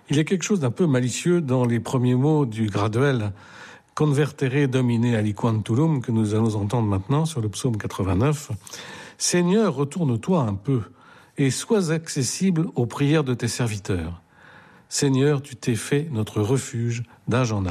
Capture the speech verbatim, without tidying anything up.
Il y a quelque chose d'un peu malicieux dans les premiers mots du Graduel « Convertere Domine aliquam turum » que nous allons entendre maintenant sur le psaume quatre-vingt-neuf. « Seigneur, retourne-toi un peu et sois accessible aux prières de tes serviteurs. Seigneur, tu t'es fait notre refuge d'âge en âge. »